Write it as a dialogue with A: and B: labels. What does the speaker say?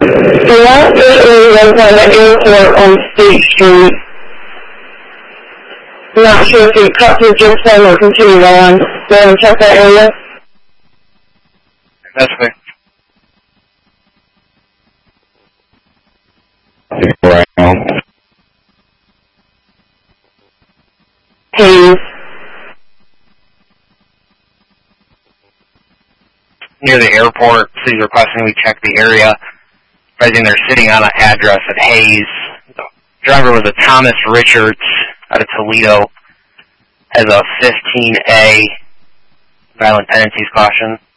A: The last issue was on the airport on State Street. I'm not sure if you cut through Gibson or continued on. Go and check that area.
B: That's okay.
C: Right now.
A: Hayes.
B: Near the airport, please requesting we check the area. Advising they're sitting on an address at Hayes. The driver was a Thomas Richards out of Toledo. Has a 15A violent tendencies caution.